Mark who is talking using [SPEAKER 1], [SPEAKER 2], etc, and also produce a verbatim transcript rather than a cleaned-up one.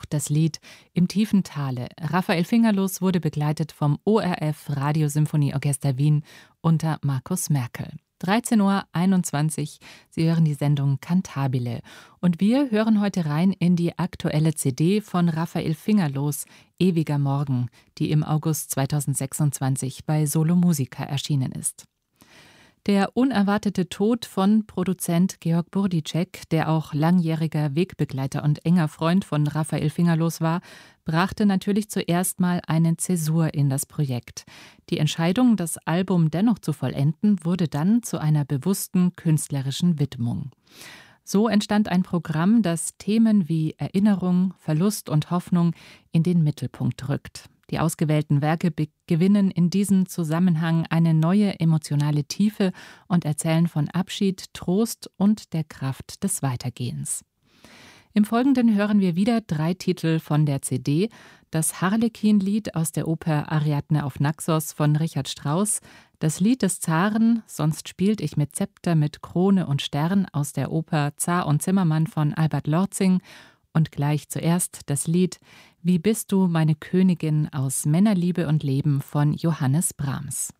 [SPEAKER 1] das Lied »Im tiefen Tale«. Raphael Fingerloos wurde begleitet vom O R F Radiosymphonieorchester Wien unter Markus Merkel. dreizehn Uhr einundzwanzig, Sie hören die Sendung Cantabile. Und wir hören heute rein in die aktuelle C D von Raphael Fingerloos, »Ewiger Morgen«, die im August zweitausendsechsundzwanzig bei Solo Musica erschienen ist. Der unerwartete Tod von Produzent Georg Burditschek, der auch langjähriger Wegbegleiter und enger Freund von Raphael Fingerloos war, brachte natürlich zuerst mal eine Zäsur in das Projekt. Die Entscheidung, das Album dennoch zu vollenden, wurde dann zu einer bewussten künstlerischen Widmung. So entstand ein Programm, das Themen wie Erinnerung, Verlust und Hoffnung in den Mittelpunkt rückt. Die ausgewählten Werke gewinnen in diesem Zusammenhang eine neue emotionale Tiefe und erzählen von Abschied, Trost und der Kraft des Weitergehens. Im Folgenden hören wir wieder drei Titel von der C D: das Harlekin-Lied aus der Oper Ariadne auf Naxos von Richard Strauss, das Lied des Zaren »Sonst spielt ich mit Zepter, mit Krone und Stern« aus der Oper Zar und Zimmermann von Albert Lorzing und gleich zuerst das Lied »Wie bist du, meine Königin« aus Männerliebe und Leben von Johannes Brahms.